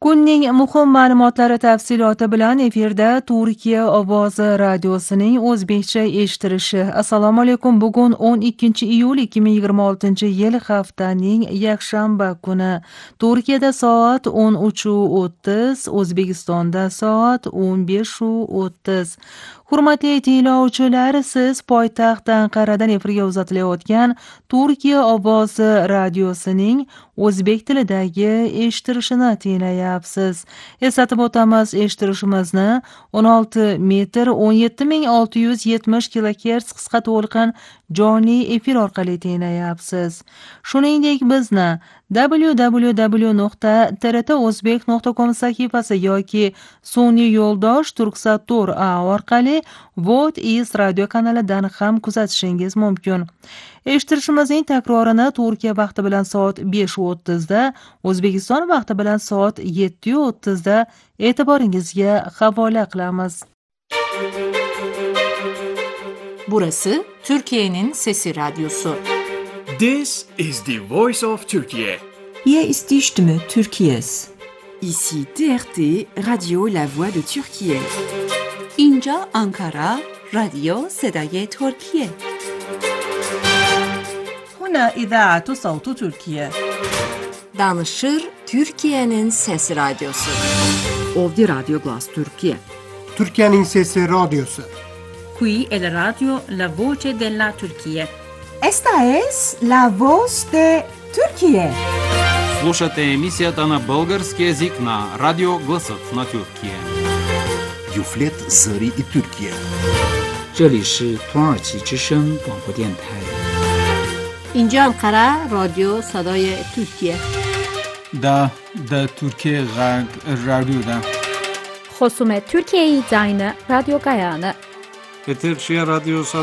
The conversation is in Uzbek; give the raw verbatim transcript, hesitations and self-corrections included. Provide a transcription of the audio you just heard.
Kunning muhim ma'lumotlari tafsiloti bilan efirda Turkiya ovozi radiosining o'zbekcha eshitilishi. Assalomu alaykum. Bugun o'n ikkinchi iyul ikki ming yigirma oltinchi yil haftaning yakshanba kuni. Turkiyada soat o'n uch o'ttiz, O'zbekistonda soat o'n besh o'ttiz. Hurmatli tinglovchilar, siz poytaxt Anqaradan efirga uzatilayotgan Turkiya ovozi radiosining o'zbek tilidagi eshitilishini tinglayapsiz. Eslatib o'tamiz, eshitilishimizni o'n olti metr o'n yetti ming olti yuz yetmish kilohertz qisqa to'lqin jonli efir orqali tinglayapsiz. Shuningdek, bizni w w w nuqta t r t o'zbek nuqta com sahifasi yoki sun'iy yo'ldosh Turksatur A orqali What is radio kanalidan ham kuzatishingiz mumkin. Eshitirishimizning takrorini Turkiya vaqti bilan soat besh o'ttiz da, O'zbekiston vaqti bilan soat yetti o'ttiz da e'tiboringizga havola qilamiz. Burası Türkiye'nin Sesi Radyosu. This is the voice of Turkey. Hier ist die Stimme Türkiye's. Ici T R T, Radio La Voix de Türkiye. اینجا آنکارا، رادیو صدای ترکیه. هنا إذاعة صوت تركيا. Danışır Türkiye'nin Sesi Radyosu. Ovdje Radio Glas Türkiye. Türkiye'nin Sesi Radyosu. Qui è la radio La Voce della Turchia. Esta es la voz de Turquía. Слушате емисията на български език на Радио Гласът на Тюркия. Юфлет Зари и Türkiye. 这里是土耳其之声广播电台。 اینجا انقره رادیو صدای ترکیه. دا دا ترکیه غرب رادیو دا. خصوم ترکیه زاین رادیو گایانه. Eterşehir Radyo